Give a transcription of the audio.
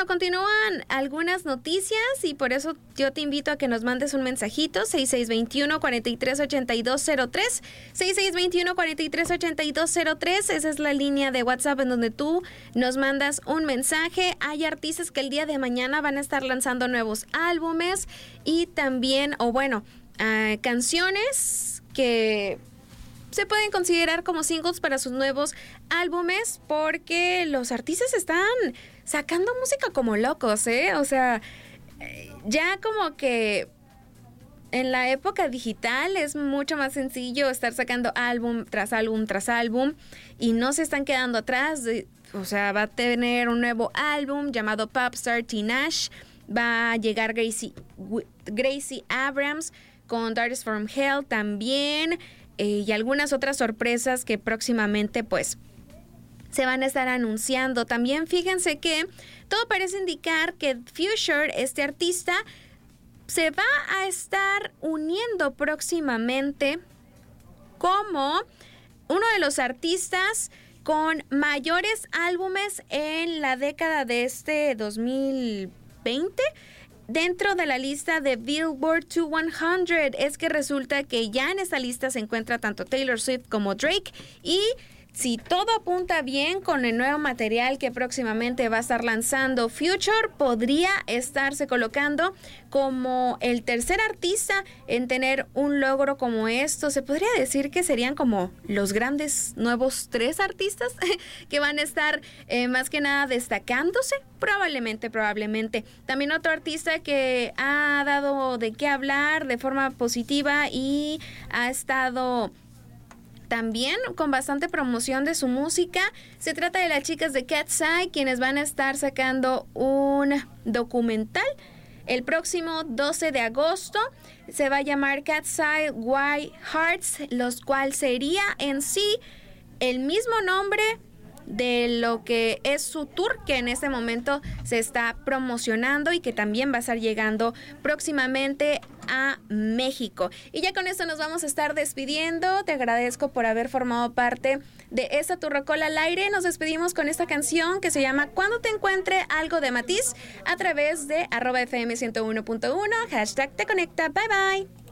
continúan algunas noticias y por eso yo te invito a que nos mandes un mensajito, 6621-438203, 6621-438203, esa es la línea de WhatsApp en donde tú nos mandas un mensaje. Hay artistas que el día de mañana van a estar lanzando nuevos álbumes y también, canciones que se pueden considerar como singles para sus nuevos álbumes, porque los artistas están sacando música como locos, O sea, ya como que en la época digital es mucho más sencillo estar sacando álbum tras álbum tras álbum y no se están quedando atrás. O sea, va a tener un nuevo álbum llamado Popstar Tinashe, va a llegar Gracie Abrams con Daughters from Hell también, y algunas otras sorpresas que próximamente pues se van a estar anunciando. También fíjense que todo parece indicar que Future, este artista, se va a estar uniendo próximamente como uno de los artistas con mayores álbumes en la década de este 2020 dentro de la lista de Billboard 200. Es que resulta que ya en esta lista se encuentra tanto Taylor Swift como Drake, y si todo apunta bien con el nuevo material que próximamente va a estar lanzando Future, podría estarse colocando como el tercer artista en tener un logro como esto. Se podría decir que serían como los grandes nuevos 3 artistas que van a estar más que nada destacándose. Probablemente. También otro artista que ha dado de qué hablar de forma positiva y ha estado también con bastante promoción de su música. Se trata de las chicas de Cat's Eye, quienes van a estar sacando un documental el próximo 12 de agosto. Se va a llamar Cat's Eye White Hearts, los cual sería en sí el mismo nombre de lo que es su tour, que en este momento se está promocionando y que también va a estar llegando próximamente a México. Y ya con esto nos vamos a estar despidiendo. Te agradezco por haber formado parte de esta Tu Rocola al Aire. Nos despedimos con esta canción que se llama Cuando te encuentre algo de Matiz, a través de @FM101.1, #Te Conecta. Bye bye.